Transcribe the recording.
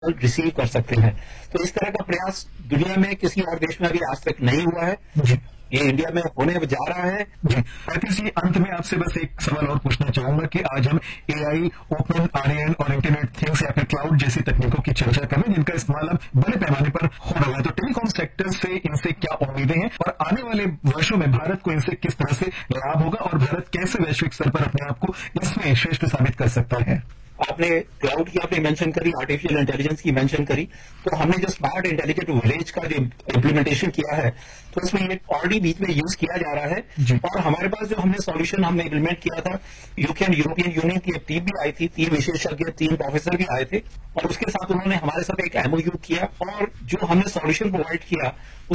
Receive कर सकते हैं। तो इस तरह का प्रयास दुनिया में किसी और देश में अभी आज तक नहीं हुआ है। जी, ये इंडिया में होने जा रहा है। जी। आतिश जी, अंत में आपसे बस एक सवाल और पूछना चाहूंगा कि आज हम एआई, ओपन आरएन और इंटरनेट थिंग्स या फिर क्लाउड जैसी तकनीकों की चर्चा कर रहे हैं जिनका इस्तेमाल अब बड़े पैमाने पर हो रहा है। तो टेलीकॉम सेक्टर से इनसे क्या उम्मीदें हैं और आने वाले वर्षों में भारत को इनसे किस तरह से लाभ होगा और भारत कैसे वैश्विक स्तर पर अपने आप को इसमें श्रेष्ठ साबित कर सकता है? आपने क्लाउड की आपने मेंशन करी, आर्टिफिशियल इंटेलिजेंस की मेंशन करी, तो हमने जो स्मार्ट इंटेलिजेंट विलेज का जो इम्प्लीमेंटेशन किया है, तो उसमें ये ऑलरेडी बीच में यूज किया जा रहा है। और हमारे पास जो हमने सॉल्यूशन हमने इम्प्लीमेंट किया था, यूके एंड यूरोपियन यूनियन की एक टीम भी आई थी, 3 विशेषज्ञ, 3 प्रोफेसर भी आए थे, और उसके साथ उन्होंने हमारे साथ एक एमओयू किया, और जो हमने सॉल्यूशन प्रोवाइड किया